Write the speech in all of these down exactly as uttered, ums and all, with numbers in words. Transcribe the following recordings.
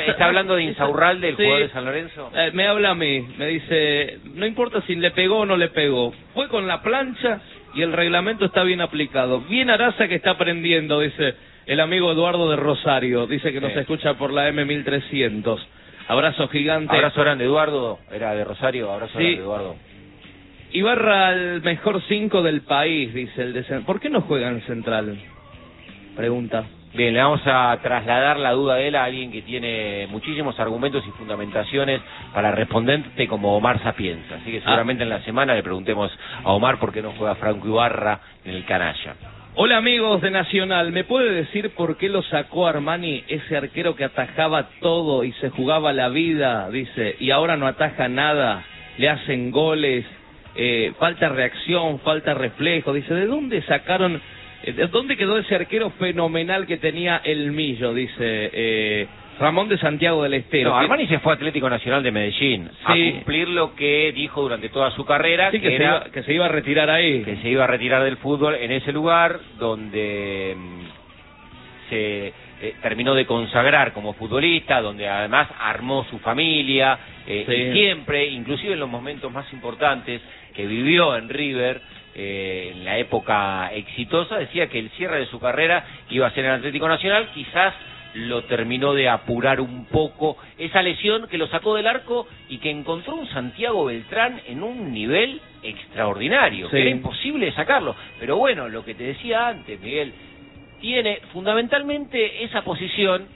está hablando de Insaurralde, el sí, jugador de San Lorenzo. Eh, me habla a mí, me dice, no importa si le pegó o no le pegó, fue con la plancha y el reglamento está bien aplicado. Bien Araza que está aprendiendo, dice el amigo Eduardo de Rosario, dice que nos Sí. escucha por la M mil trescientos. Abrazo gigante. Abrazo grande, Eduardo, era de Rosario, abrazo Sí. grande, Eduardo. Ibarra el mejor cinco del país, dice el de Cen- ¿Por qué no juega en Central? Pregunta. Bien, le vamos a trasladar la duda de él a alguien que tiene muchísimos argumentos y fundamentaciones para responderte como Omar Sapienza. Así que seguramente ah. en la semana le preguntemos a Omar por qué no juega Franco Ibarra en el Canalla. Hola amigos de Nacional, ¿me puede decir por qué lo sacó Armani, ese arquero que atajaba todo y se jugaba la vida, dice, y ahora no ataja nada, le hacen goles, eh, falta reacción, falta reflejo, dice, ¿de dónde sacaron, eh, de dónde quedó ese arquero fenomenal que tenía el Millo, dice eh, Ramón de Santiago del Estero? No, Armani se fue a Atlético Nacional de Medellín sí. a cumplir lo que dijo durante toda su carrera, sí, que, que se era iba, que se iba a retirar ahí. Que se iba a retirar del fútbol en ese lugar donde se eh, terminó de consagrar como futbolista, donde además armó su familia, eh, sí. y siempre, inclusive en los momentos más importantes que vivió en River, eh, en la época exitosa, decía que el cierre de su carrera iba a ser en Atlético Nacional, quizás lo terminó de apurar un poco esa lesión que lo sacó del arco y que encontró un Santiago Beltrán en un nivel extraordinario, sí. que era imposible sacarlo. Pero bueno, lo que te decía antes, Miguel, tiene fundamentalmente esa posición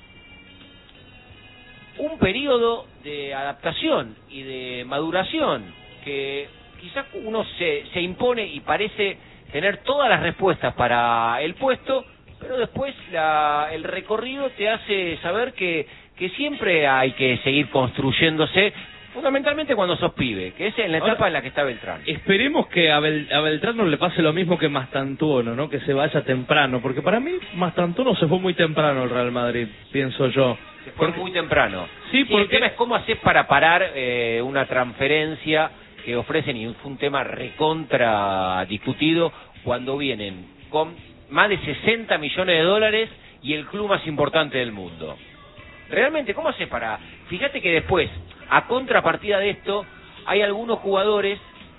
un periodo de adaptación y de maduración que quizás uno se, se impone y parece tener todas las respuestas para el puesto, pero después la, el recorrido te hace saber que, que siempre hay que seguir construyéndose, fundamentalmente cuando sos pibe, que es en la etapa Ahora, en la que está Beltrán. Esperemos que a, Bel, a Beltrán no le pase lo mismo que Mastantuono, ¿no? Que se vaya temprano, porque para mí Mastantuono se fue muy temprano al Real Madrid, pienso yo. Se fue porque, muy temprano. Sí, porque... Y el tema es cómo haces para parar eh, una transferencia que ofrecen, y fue un tema recontra discutido, cuando vienen con más de sesenta millones de dólares y el club más importante del mundo. Realmente, ¿cómo haces para...? Fíjate que después, a contrapartida de esto, hay algunos jugadores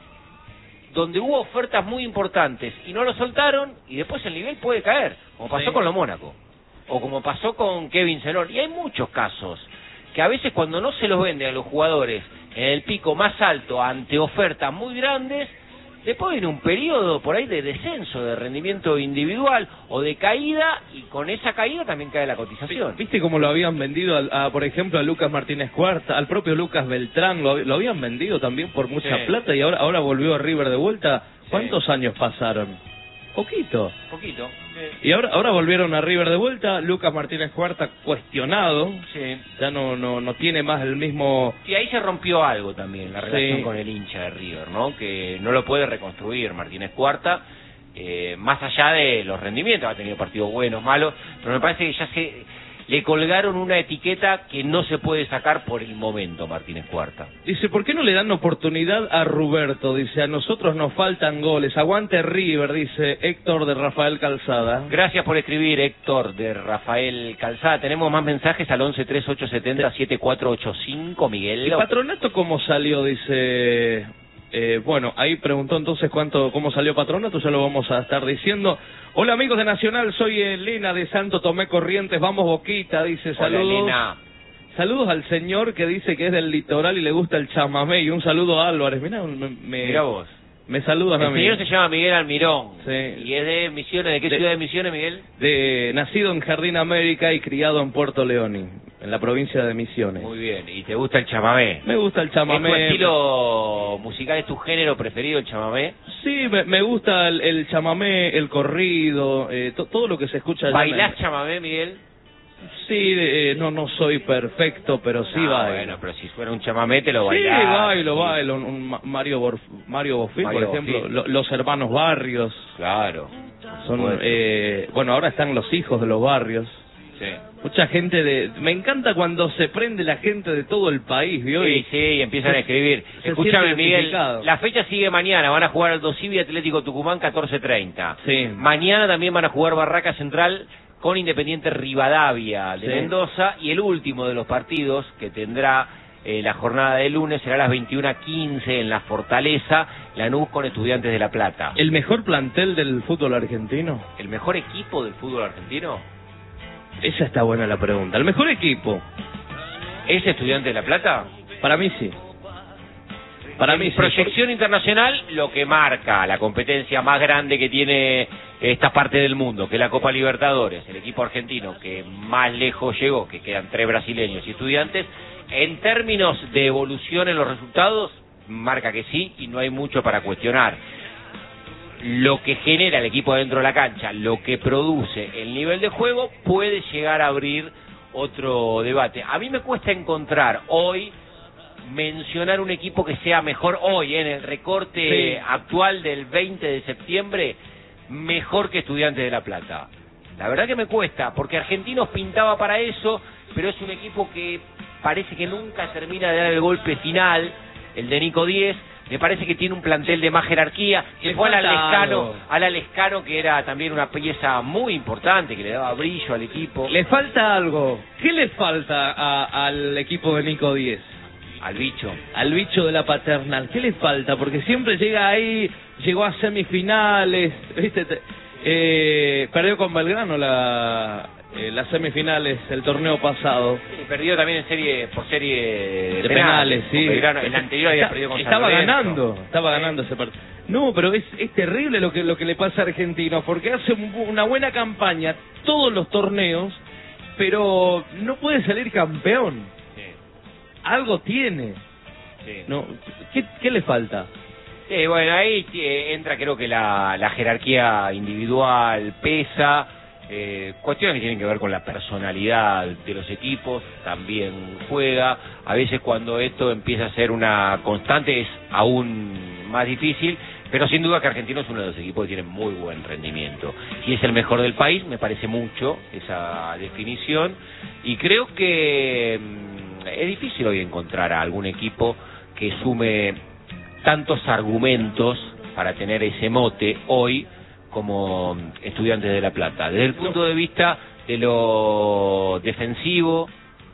donde hubo ofertas muy importantes y no lo soltaron, y después el nivel puede caer, como pasó sí. con los Mónaco, o como pasó con Kevin Zenón. Y hay muchos casos que a veces cuando no se los vende a los jugadores en el pico más alto ante ofertas muy grandes, después viene un periodo por ahí de descenso de rendimiento individual o de caída, y con esa caída también cae la cotización. ¿Viste cómo lo habían vendido, a, a, por ejemplo, a Lucas Martínez Cuarta, al propio Lucas Beltrán? Lo, lo habían vendido también por mucha sí. plata, y ahora ahora volvió a River de vuelta. ¿Cuántos sí. años pasaron? Poquito. Poquito. Sí. Y ahora ahora volvieron a River de vuelta. Lucas Martínez Cuarta cuestionado. Sí. Ya no no no tiene más el mismo... Y ahí se rompió algo también, la relación sí. con el hincha de River, ¿no? Que no lo puede reconstruir Martínez Cuarta, eh, más allá de los rendimientos. Ha tenido partidos buenos, malos, pero me parece que ya se... le colgaron una etiqueta que no se puede sacar por el momento, Martínez Cuarta. Dice, ¿por qué no le dan oportunidad a Ruberto? Dice, a nosotros nos faltan goles. Aguante River, dice Héctor de Rafael Calzada. Gracias por escribir, Héctor de Rafael Calzada. Tenemos más mensajes al once tres ocho siete cero siete cuatro ocho cinco, Miguel. ¿Y Patronato cómo salió? Dice... Eh, bueno, ahí preguntó entonces cuánto, cómo salió Patronato, ya lo vamos a estar diciendo. Hola amigos de Nacional, soy Elena de Santo Tomé Corrientes, vamos Boquita, dice, saludos. Hola, Elena. Saludos al señor que dice que es del litoral y le gusta el chamamé, y un saludo a Álvarez. Mirá, me, me, Mirá vos. Me saludas a mí. El señor se llama Miguel Almirón. Sí. ¿Y es de Misiones? ¿De qué de, ciudad de Misiones, Miguel? De nacido en Jardín América y criado en Puerto Leoni, en la provincia de Misiones. Muy bien. ¿Y te gusta el chamamé? Me gusta el chamamé. ¿Es tu estilo musical, es tu género preferido, el chamamé? Sí, me, me gusta el, el chamamé, el corrido, eh, to, todo lo que se escucha allá. ¿Bailás chamamé, Miguel? Sí, eh, no no soy perfecto, pero sí no, bailo. Bueno, pero si fuera un chamamé te lo bailás. Sí, bailo, sí. bailo. Un, un Mario Borf, Mario Bofil, Mario por ejemplo, lo, los hermanos Barrios. Claro. Son, eh, bueno, ahora están los hijos de los Barrios. Sí. Mucha gente de... Me encanta cuando se prende la gente de todo el país, ¿vio? Sí, sí, y empiezan a escribir. Escúchame, Miguel, la fecha sigue mañana. Van a jugar Aldo Civi Atlético Tucumán catorce treinta. Sí. Mañana también van a jugar Barraca Central con Independiente Rivadavia de sí. Mendoza, y el último de los partidos que tendrá eh, la jornada de lunes será a las veintiuna quince en la Fortaleza, Lanús con Estudiantes de La Plata. ¿El mejor plantel del fútbol argentino? ¿El mejor equipo del fútbol argentino? Esa está buena la pregunta. ¿El mejor equipo? ¿Es Estudiante de La Plata? Para mí sí. Para mí sí. Proyección internacional, lo que marca la competencia más grande que tiene esta parte del mundo, que es la Copa Libertadores, el equipo argentino que más lejos llegó, que quedan tres brasileños y Estudiantes, en términos de evolución en los resultados, marca que sí y no hay mucho para cuestionar. Lo que genera el equipo dentro de la cancha, lo que produce el nivel de juego, puede llegar a abrir otro debate. A mí me cuesta encontrar hoy mencionar un equipo que sea mejor hoy, ¿eh? En el recorte sí. actual del veinte de septiembre, mejor que Estudiantes de La Plata. La verdad que me cuesta, porque Argentinos pintaba para eso, pero es un equipo que parece que nunca termina de dar el golpe final, el de Nico Díez. Me parece que tiene un plantel de más jerarquía, que fue al Lescano, al Lescano, que era también una pieza muy importante, que le daba brillo al equipo. Le falta algo. ¿Qué le falta a, al equipo de Nico Díez? Al bicho. Al bicho de la Paternal. ¿Qué le falta? Porque siempre llega ahí, llegó a semifinales, ¿viste? Eh, perdió con Belgrano la, eh, las semifinales el torneo pasado. Sí, perdió también en serie por serie de, de penales, penales sí. Belgrano, el anterior había perdido con San Estaba Lorenzo. ganando, estaba ganando ese partido. No, pero es, es terrible lo que, lo que le pasa a Argentinos, porque hace un, una buena campaña todos los torneos, pero no puede salir campeón. Algo tiene. Sí. No, ¿qué, ¿Qué le falta? Sí, bueno, ahí eh, entra creo que la, la jerarquía individual pesa, eh, cuestiones que tienen que ver con la personalidad de los equipos, también juega. A veces cuando esto empieza a ser una constante es aún más difícil, pero sin duda que Argentino es uno de los equipos que tiene muy buen rendimiento. Y es el mejor del país, me parece mucho esa definición, y creo que es difícil hoy encontrar a algún equipo que sume tantos argumentos para tener ese mote hoy como Estudiantes de La Plata. Desde el punto de vista de lo defensivo,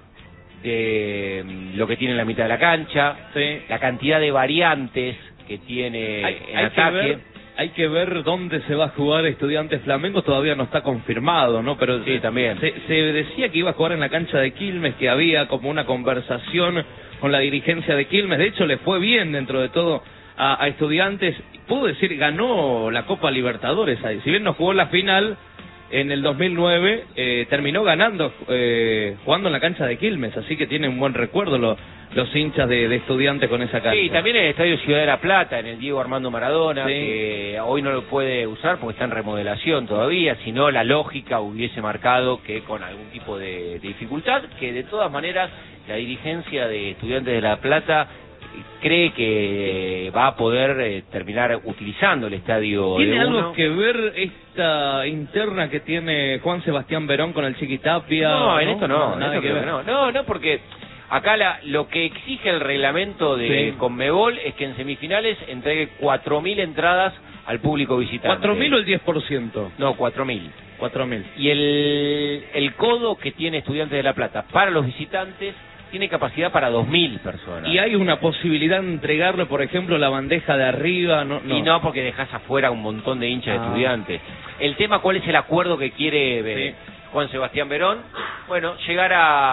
de lo que tiene en la mitad de la cancha, sí. la cantidad de variantes que tiene hay, en hay ataque. Que ver, hay que ver dónde se va a jugar Estudiantes Flamengo, todavía no está confirmado, ¿no? Pero sí, también. Se, se decía que iba a jugar en la cancha de Quilmes, que había como una conversación con la dirigencia de Quilmes. De hecho, le fue bien dentro de todo a, a Estudiantes. Puedo decir, ganó la Copa Libertadores ahí. Si bien no jugó la final en el dos mil nueve, eh, terminó ganando, eh, jugando en la cancha de Quilmes. Así que tiene un buen recuerdo los, los hinchas de, de Estudiantes con esa cancha. Sí, también en el Estadio Ciudad de La Plata, en el Diego Armando Maradona, sí. que hoy no lo puede usar porque está en remodelación todavía, sino la lógica hubiese marcado que con algún tipo de, de dificultad, que de todas maneras la dirigencia de Estudiantes de La Plata cree que va a poder eh, terminar utilizando el estadio. ¿Tiene de algo uno? que ver esta interna que tiene Juan Sebastián Verón con el Chiquitapia? No, en ¿no? esto no, no en nada esto que creo ver. que no. No, no, porque acá la, lo que exige el reglamento de sí. Conmebol es que en semifinales entregue cuatro mil entradas al público visitante. ¿cuatro mil o el diez por ciento? No, cuatro mil. cuatro mil. Y el, el codo que tiene Estudiantes de La Plata para los visitantes tiene capacidad para dos mil personas. ¿Y hay una posibilidad de entregarle, por ejemplo, la bandeja de arriba? No, no. Y no, porque dejas afuera un montón de hinchas ah. de Estudiantes. El tema, ¿cuál es el acuerdo que quiere eh, sí. Juan Sebastián Verón? Bueno, llegar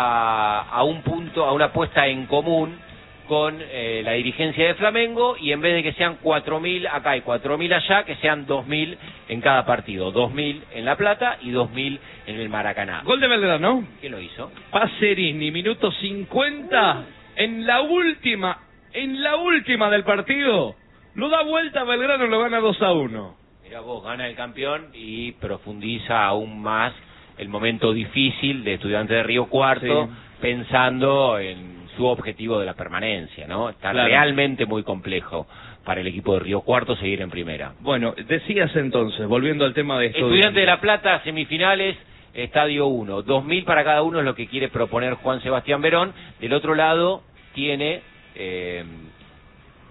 a, a un punto, a una puesta en común con eh, la dirigencia de Flamengo, y en vez de que sean cuatro mil acá y cuatro mil allá, que sean dos mil en cada partido. dos mil en La Plata y dos mil en el Maracaná. Gol de Belgrano. ¿Quién lo hizo? Pacerini, minuto cincuenta. En la última, en la última del partido, lo da vuelta Belgrano, lo gana dos a uno. Mira vos, gana el campeón y profundiza aún más el momento difícil de Estudiantes de Río Cuarto, sí. pensando en su objetivo de la permanencia, ¿no? Está claro. realmente muy complejo para el equipo de Río Cuarto seguir en primera. Bueno, decías entonces, volviendo al tema de Estudiantes. Estudiantes de La Plata, semifinales, Estadio uno. dos mil para cada uno es lo que quiere proponer Juan Sebastián Verón. Del otro lado tiene eh,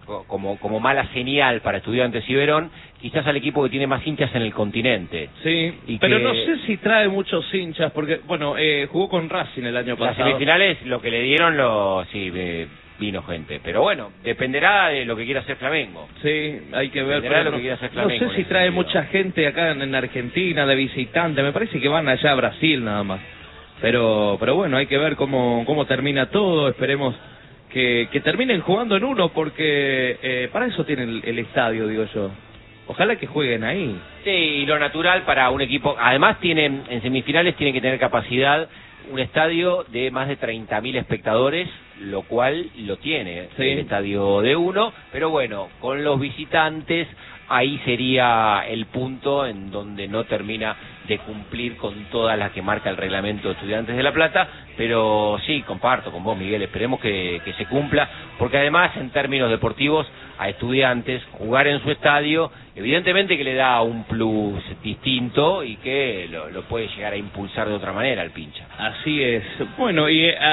como como mala señal para Estudiantes y Verón, quizás al equipo que tiene más hinchas en el continente. Sí, y pero que... no sé si trae muchos hinchas, porque, bueno, eh, jugó con Racing el año pasado. Las semifinales, lo que le dieron, lo sí, eh, vino gente. Pero bueno, dependerá de lo que quiera hacer Flamengo. Sí, hay que ver. Dependerá de pero lo que quiera hacer no Flamengo. sé si trae sentido. mucha gente acá en, en Argentina de visitante, me parece que van allá a Brasil nada más. Pero pero bueno, hay que ver cómo cómo termina todo, esperemos que, que terminen jugando en uno, porque eh, para eso tienen el, el estadio, digo yo. Ojalá que jueguen ahí. Sí, y lo natural para un equipo, además tienen, en semifinales tienen que tener capacidad, un estadio de más de treinta mil espectadores, lo cual lo tiene sí. el estadio de uno, pero bueno, con los visitantes, ahí sería el punto en donde no termina de cumplir con todas las que marca el reglamento de Estudiantes de La Plata, pero sí, comparto con vos, Miguel, esperemos que, que se cumpla, porque además en términos deportivos a Estudiantes jugar en su estadio, evidentemente que le da un plus distinto y que lo, lo puede llegar a impulsar de otra manera al pincha. Así es. Bueno, y uh,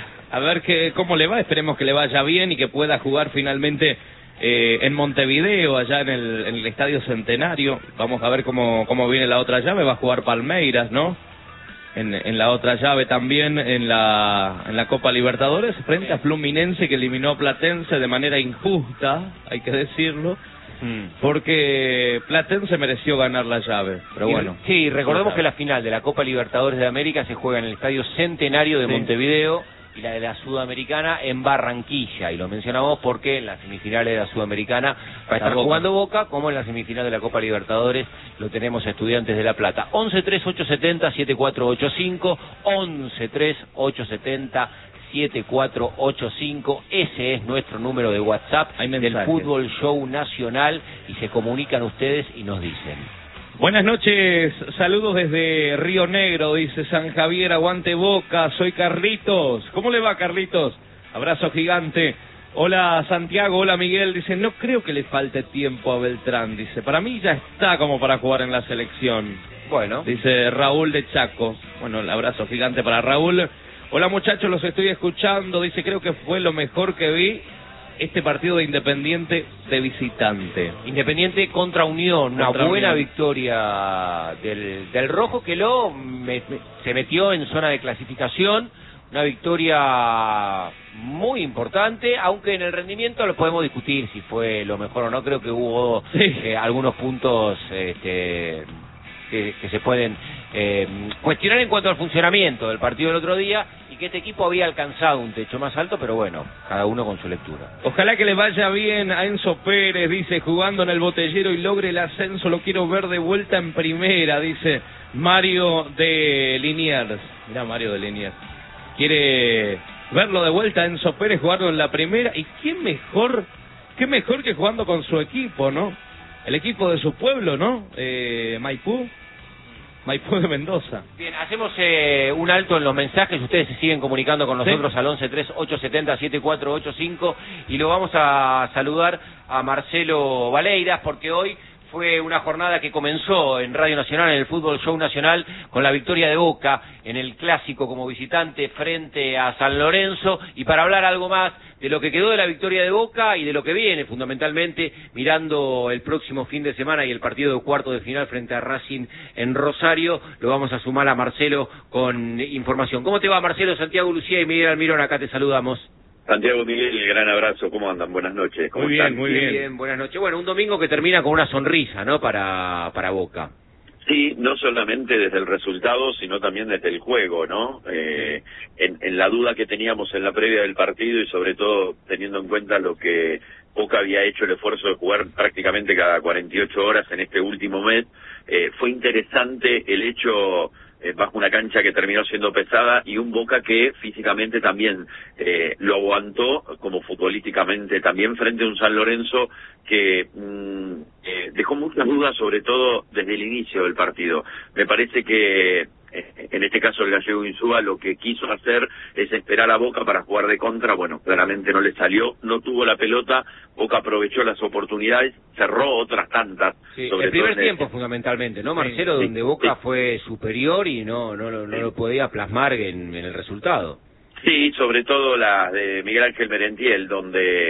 a ver que, cómo le va, esperemos que le vaya bien y que pueda jugar finalmente Eh, en Montevideo, allá en el, en el Estadio Centenario. Vamos a ver cómo, cómo viene la otra llave. Va a jugar Palmeiras, ¿no? En, en la otra llave también, en la, en la Copa Libertadores, frente a Fluminense, que eliminó a Platense de manera injusta, hay que decirlo, mm. porque Platense mereció ganar la llave, pero y, bueno. Sí, recordemos que la final de la Copa Libertadores de América se juega en el Estadio Centenario de sí. Montevideo, y la de la Sudamericana en Barranquilla, y lo mencionamos porque en las semifinales de la Sudamericana va a estar jugando Boca, como en la semifinal de la Copa Libertadores lo tenemos Estudiantes de La Plata. once tres ocho siete cero siete cuatro ocho cinco, once tres ocho siete cero siete cuatro ocho cinco, ese es nuestro número de WhatsApp del Fútbol Show Nacional, y se comunican ustedes y nos dicen. Buenas noches, saludos desde Río Negro, dice San Javier, aguante Boca, soy Carlitos. ¿Cómo le va, Carlitos? Abrazo gigante. Hola Santiago, hola Miguel, dice, no creo que le falte tiempo a Beltrán, dice, para mí ya está como para jugar en la selección. Bueno. Dice Raúl de Chaco. Bueno, el abrazo gigante para Raúl. Hola muchachos, los estoy escuchando, dice, creo que fue lo mejor que vi este partido de Independiente de visitante. Independiente contra Unión, una contra buena Unión. victoria del, del Rojo, que lo me, me, se metió en zona de clasificación, una victoria muy importante, aunque en el rendimiento lo podemos discutir si fue lo mejor o no. Creo que hubo sí. eh, algunos puntos este, que, que se pueden eh, cuestionar en cuanto al funcionamiento del partido del otro día, y que este equipo había alcanzado un techo más alto, pero bueno, cada uno con su lectura. Ojalá que le vaya bien a Enzo Pérez, dice, jugando en el Botellero y logre el ascenso, lo quiero ver de vuelta en primera, dice Mario de Liniers. Mirá, Mario de Liniers quiere verlo de vuelta a Enzo Pérez jugando en la primera, y qué mejor, qué mejor que jugando con su equipo, ¿no? El equipo de su pueblo, ¿no? Eh, Maipú. Maipú de Mendoza. Bien, hacemos eh, un alto en los mensajes, ustedes se siguen comunicando con nosotros, ¿sí?, al once tres ocho siete cero siete cuatro ocho cinco, y lo vamos a saludar a Marcelo Valeiras, porque hoy fue una jornada que comenzó en Radio Nacional, en el Fútbol Show Nacional, con la victoria de Boca en el Clásico como visitante frente a San Lorenzo, y para hablar algo más de lo que quedó de la victoria de Boca y de lo que viene, fundamentalmente mirando el próximo fin de semana y el partido de cuarto de final frente a Racing en Rosario, lo vamos a sumar a Marcelo con información. ¿Cómo te va, Marcelo? Santiago Lucía y Miguel Almirón, acá te saludamos. Santiago, Miguel, gran abrazo, ¿cómo andan? Buenas noches. ¿Cómo muy bien, están? muy bien. bien. Buenas noches. Bueno, un domingo que termina con una sonrisa, ¿no?, para, para Boca. Sí, no solamente desde el resultado, sino también desde el juego, ¿no? Eh, en, en la duda que teníamos en la previa del partido, y sobre todo teniendo en cuenta lo que Boca había hecho el esfuerzo de jugar prácticamente cada cuarenta y ocho horas en este último mes, eh, fue interesante el hecho eh, bajo una cancha que terminó siendo pesada, y un Boca que físicamente también eh, lo aguantó, como futbolísticamente también, frente a un San Lorenzo que mmm, eh, dejó muchas dudas, sobre todo desde el inicio del partido. Me parece que en este caso el gallego Insúa lo que quiso hacer es esperar a Boca para jugar de contra. Bueno, claramente no le salió, no tuvo la pelota, Boca aprovechó las oportunidades, cerró otras tantas. Sí, sobre el primer todo tiempo el... fundamentalmente, ¿no, Marcelo? Sí, donde Boca sí. fue superior y no no, no, no sí. lo podía plasmar en, en el resultado. Sí, sobre todo la de Miguel Ángel Merentiel, donde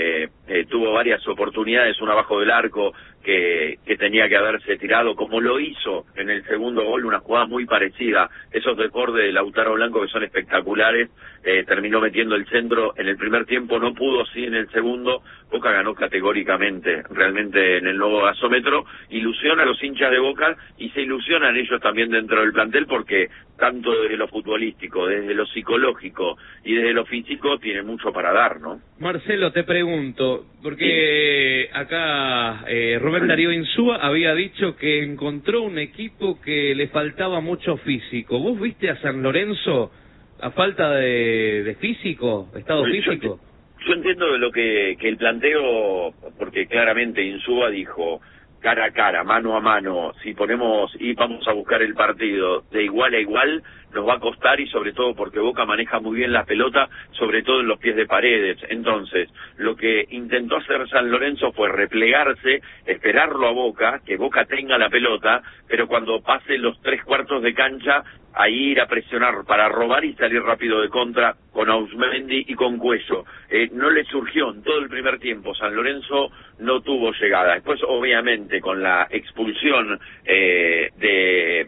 eh, tuvo varias oportunidades, una abajo del arco que, que tenía que haberse tirado, como lo hizo en el segundo gol, una jugada muy parecida, esos desbordes de Lautaro Blanco que son espectaculares, eh, terminó metiendo el centro en el primer tiempo, no pudo, sí en el segundo. Boca ganó categóricamente, realmente en el nuevo gasómetro, ilusiona a los hinchas de Boca y se ilusionan ellos también dentro del plantel, porque tanto desde lo futbolístico, desde lo psicológico y desde lo físico tiene mucho para dar, ¿no? Marcelo, te pregunto, porque sí. acá eh, Rubén Darío Insúa había dicho que encontró un equipo que le faltaba mucho físico. ¿Vos viste a San Lorenzo a falta de, de físico, estado yo, físico? Yo, yo entiendo lo que, que el planteo, porque claramente Insúa dijo cara a cara, mano a mano, si ponemos y vamos a buscar el partido de igual a igual, nos va a costar, y sobre todo porque Boca maneja muy bien la pelota, sobre todo en los pies de Paredes. Entonces, lo que intentó hacer San Lorenzo fue replegarse, esperarlo a Boca, que Boca tenga la pelota, pero cuando pase los tres cuartos de cancha, ahí ir a presionar para robar y salir rápido de contra con Ausmendi y con Cuello. Eh, no le surgió en todo el primer tiempo, San Lorenzo no tuvo llegada. Después, obviamente, con la expulsión eh, de...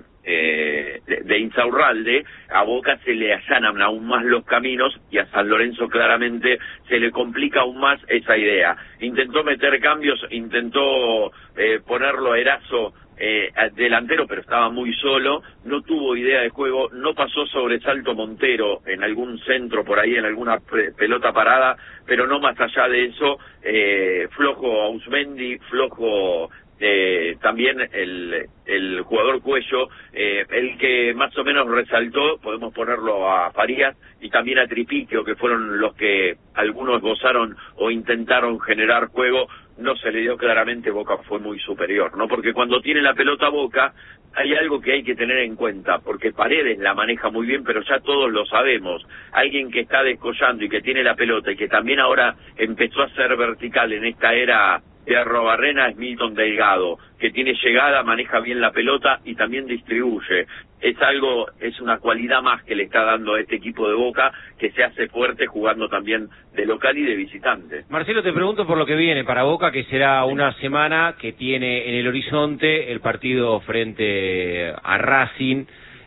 Eh, de, de Insaurralde, a Boca se le allanan aún más los caminos y a San Lorenzo claramente se le complica aún más esa idea. Intentó meter cambios, intentó eh, ponerlo a Erazo eh, delantero, pero estaba muy solo, no tuvo idea de juego, no pasó sobresalto Montero en algún centro por ahí, en alguna pelota parada, pero no más allá de eso, eh, flojo Ausmendi, flojo Eh, también el, el jugador Cuello, eh, el que más o menos resaltó, podemos ponerlo a Farías y también a Tripiquio, que fueron los que algunos gozaron o intentaron generar juego. No se le dio claramente, Boca fue muy superior, ¿no? Porque cuando tiene la pelota Boca, hay algo que hay que tener en cuenta, porque Paredes la maneja muy bien, pero ya todos lo sabemos. Alguien que está descollando y que tiene la pelota y que también ahora empezó a ser vertical en esta era de Arrobarrena es Milton Delgado, que tiene llegada, maneja bien la pelota y también distribuye. Es algo, es una cualidad más que le está dando a este equipo de Boca, que se hace fuerte jugando también de local y de visitante. Marcelo, te pregunto por lo que viene para Boca, que será una semana que tiene en el horizonte el partido frente a Racing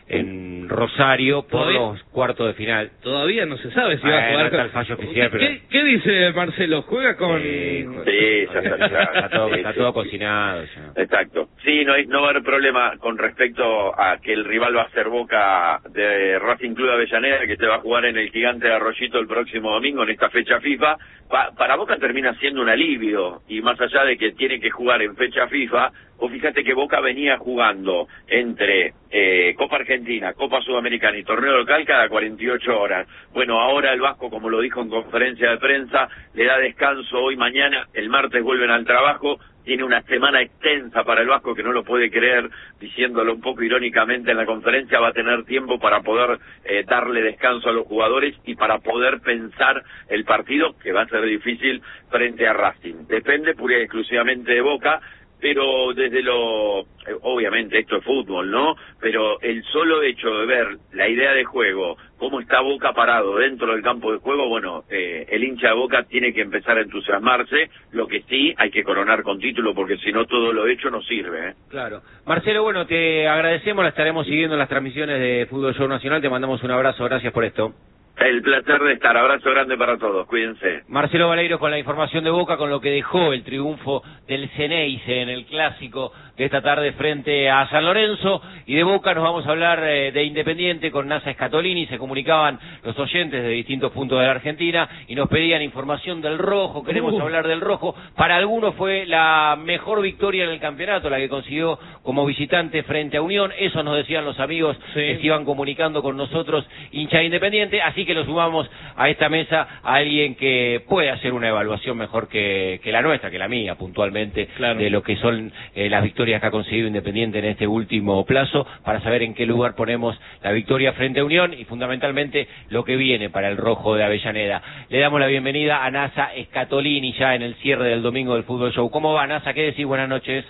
en Rosario por ¿Todavía? los cuartos de final. Todavía no se sabe si ah, va a jugar no con... el fallo oficial, pero... ¿Qué, ¿Qué dice Marcelo? ¿Juega con...? Sí, sí ya está, ya. está todo, sí, está sí, todo sí. cocinado ya. Exacto. Sí, no, hay, no va a haber problema con respecto a que el rival va a ser Boca de Racing Club de Avellaneda, que se va a jugar en el Gigante de Arroyito el próximo domingo en esta fecha FIFA. Pa, para Boca termina siendo un alivio, y más allá de que tiene que jugar en fecha FIFA, o fíjate que Boca venía jugando entre eh, Copa Argentina, Copa Sudamericana y torneo local cada cuarenta y ocho horas. Bueno, ahora el Vasco, como lo dijo en conferencia de prensa, le da descanso hoy, mañana, el martes vuelven al trabajo. Tiene una semana extensa para el Vasco, que no lo puede creer, diciéndolo un poco irónicamente en la conferencia, va a tener tiempo para poder eh, darle descanso a los jugadores y para poder pensar el partido, que va a ser difícil, frente a Racing. Depende pura y exclusivamente de Boca, pero desde lo... obviamente esto es fútbol, ¿no? Pero el solo hecho de ver la idea de juego, cómo está Boca parado dentro del campo de juego, bueno, eh, el hincha de Boca tiene que empezar a entusiasmarse. Lo que sí, hay que coronar con título, porque si no todo lo hecho no sirve, ¿eh? Claro. Marcelo, bueno, te agradecemos, la estaremos siguiendo en las transmisiones de Fútbol Show Nacional, te mandamos un abrazo, gracias por esto. El placer de estar, abrazo grande para todos, cuídense. Marcelo Baleiro con la información de Boca, con lo que dejó el triunfo del Ceneice en el clásico de esta tarde frente a San Lorenzo. Y de Boca nos vamos a hablar eh, de Independiente con Nasa Scatolini. Se comunicaban los oyentes de distintos puntos de la Argentina y nos pedían información del Rojo. Queremos uh. hablar del Rojo. Para algunos fue la mejor victoria en el campeonato, la que consiguió como visitante frente a Unión. Eso nos decían los amigos sí. que se iban comunicando con nosotros, hincha de Independiente. Así que lo sumamos a esta mesa a alguien que puede hacer una evaluación mejor que, que la nuestra, que la mía puntualmente, claro. de lo que son eh, las victorias que ha conseguido Independiente en este último plazo, para saber en qué lugar ponemos la victoria frente a Unión y fundamentalmente lo que viene para el Rojo de Avellaneda. Le damos la bienvenida a Nasa Scatolini ya en el cierre del domingo del Fútbol Show. ¿Cómo va, Nasa? ¿Qué decís? Buenas noches.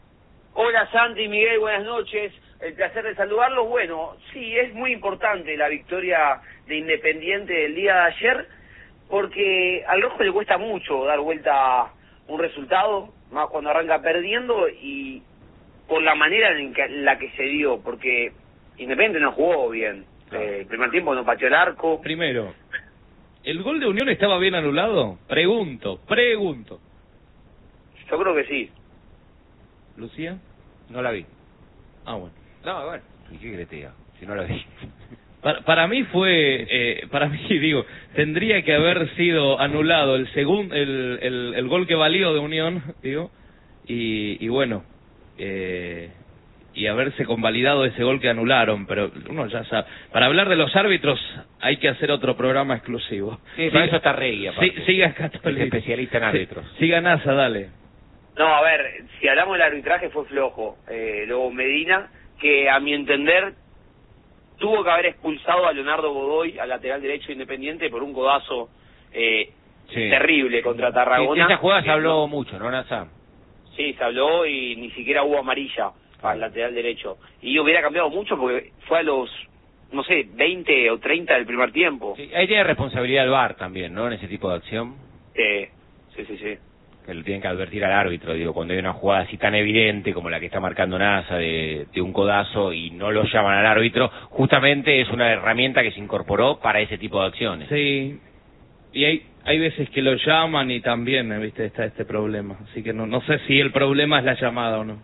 Hola Santi, Miguel, buenas noches. El placer de saludarlos. Bueno, sí, es muy importante la victoria de Independiente del día de ayer, porque al rojo le cuesta mucho dar vuelta un resultado, más cuando arranca perdiendo y por la manera en que, la que se dio, porque Independiente no jugó bien. Eh, el primer tiempo no pateó el arco. Primero, ¿el gol de Unión estaba bien anulado? Pregunto, pregunto. Yo creo que sí. ¿Lucía? No la vi. Ah, bueno. No, bueno, ¿y qué querés te diga? Si no la vi. Para, para mí fue, eh, para mí digo, tendría que haber sido anulado el segundo, el, el, el gol que valió de Unión, digo, y, y bueno, eh, y haberse convalidado ese gol que anularon, pero uno ya sabe. Para hablar de los árbitros hay que hacer otro programa exclusivo. Sí, para eso está Regui, aparte. Sí, siga Católica. Es especialista en árbitros. Sí, siga NASA, dale. No, a ver, si hablamos del arbitraje fue flojo. Eh, luego Medina, que a mi entender tuvo que haber expulsado a Leonardo Godoy, al lateral derecho Independiente, por un codazo eh, Sí. terrible contra Tarragona. Sí, de esa jugada se habló mucho, ¿no, Nasa? Sí, se habló y ni siquiera hubo amarilla para el lateral derecho. Y hubiera cambiado mucho porque fue a los, no sé, veinte o treinta del primer tiempo. Sí, ahí tiene responsabilidad el V A R también, ¿no? En ese tipo de acción. Eh, sí, sí, sí. Que lo tienen que advertir al árbitro, digo, cuando hay una jugada así tan evidente como la que está marcando NASA de, de un codazo y no lo llaman al árbitro, justamente es una herramienta que se incorporó para ese tipo de acciones. Sí, y hay hay veces que lo llaman y también, viste, está este problema, así que no no sé si el problema es la llamada o no.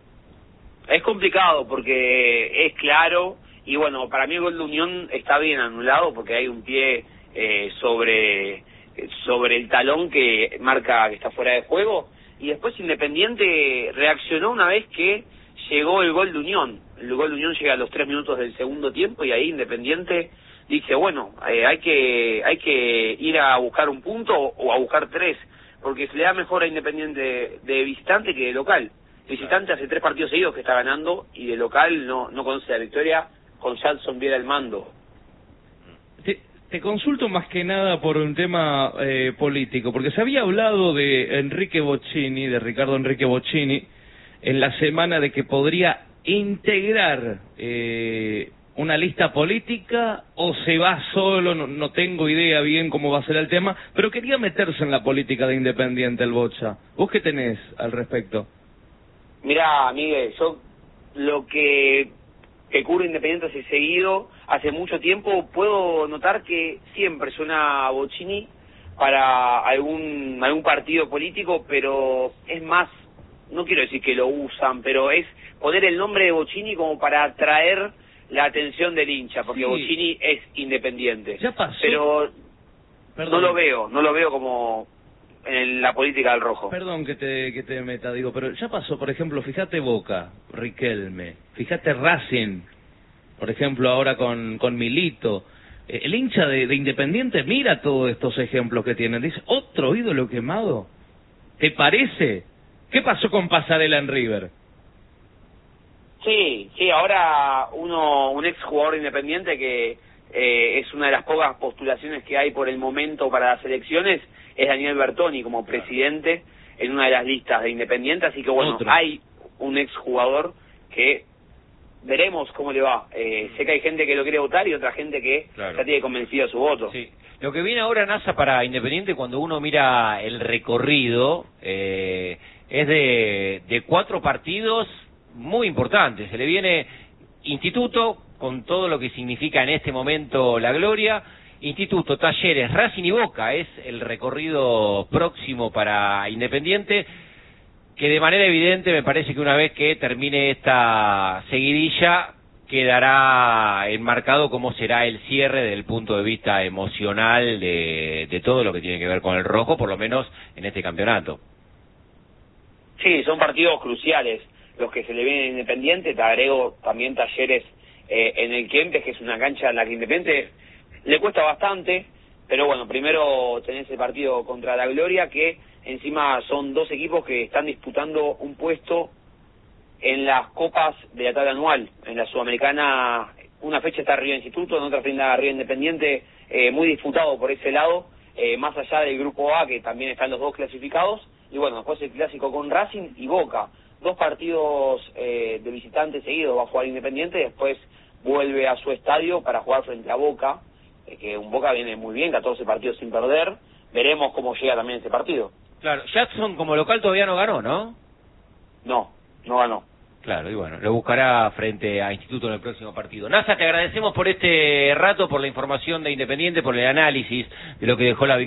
Es complicado porque es claro y bueno, para mí el gol de Unión está bien anulado porque hay un pie eh, sobre sobre el talón que marca que está fuera de juego y después Independiente reaccionó una vez que llegó el gol de Unión. El gol de Unión llega a los tres minutos del segundo tiempo y ahí Independiente dice, bueno, eh, hay que hay que ir a buscar un punto o a buscar tres, porque se le da mejor a Independiente de visitante que de local. Visitante hace tres partidos seguidos que está ganando y de local no no conoce la victoria con Jackson Viera el mando. Te, te consulto más que nada por un tema eh, político, porque se había hablado de Enrique Bocchini, de Ricardo Enrique Bocchini, en la semana de que podría integrar eh, una lista política o se va solo, no, no tengo idea bien cómo va a ser el tema, pero quería meterse en la política de Independiente el Bocha. ¿Vos qué tenés al respecto? Mirá, Miguel, yo lo que, que cubro Independiente hace seguido, hace mucho tiempo, puedo notar que siempre suena Bocchini para algún algún partido político, pero es más, no quiero decir que lo usan, pero es poner el nombre de Bocchini como para atraer la atención del hincha, porque sí. Bocchini es Independiente. Ya pasó. Pero Perdón. no lo veo, no lo veo como en la política del rojo. Perdón que te que te meta, digo, pero ya pasó, por ejemplo, fíjate Boca, Riquelme, fíjate Racing, por ejemplo, ahora con, con Milito. Eh, el hincha de, de Independiente mira todos estos ejemplos que tienen, dice, ¿otro ídolo quemado? ¿Te parece? ¿Qué pasó con Pasarela en River? Sí, sí, ahora uno, un ex jugador Independiente que eh, es una de las pocas postulaciones que hay por el momento para las elecciones, es Daniel Bertoni como presidente en una de las listas de Independiente, así que bueno, Otro. hay un ex jugador que veremos cómo le va. Eh, sé que hay gente que lo quiere votar y otra gente que Claro. ya tiene convencido su voto. Sí. Lo que viene ahora, NASA, para Independiente, cuando uno mira el recorrido, eh, es de, de cuatro partidos muy importantes. Se le viene Instituto, con todo lo que significa en este momento la gloria, Instituto, Talleres, Racing y Boca, es el recorrido próximo para Independiente, que de manera evidente me parece que una vez que termine esta seguidilla, quedará enmarcado cómo será el cierre desde el punto de vista emocional de, de todo lo que tiene que ver con el rojo, por lo menos en este campeonato. Sí, son partidos cruciales los que se le vienen a Independiente. Te agrego también Talleres eh, en el Kempes, que es una cancha en la que Independiente le cuesta bastante, pero bueno, primero tenés el partido contra la Gloria, que encima son dos equipos que están disputando un puesto en las copas de la tabla anual. En la Sudamericana una fecha está arriba Instituto, en otra fecha arriba Independiente, eh, muy disputado por ese lado, eh, más allá del grupo A, que también están los dos clasificados, y bueno, después el clásico con Racing y Boca. Dos partidos eh, de visitantes seguidos va a jugar Independiente, después vuelve a su estadio para jugar frente a Boca, eh, que un Boca viene muy bien, catorce partidos sin perder, veremos cómo llega también este partido. Claro, Jackson como local todavía no ganó, ¿no? No, no ganó. Claro, y bueno, lo buscará frente a Instituto en el próximo partido. Nasa, te agradecemos por este rato, por la información de Independiente, por el análisis de lo que dejó la victoria.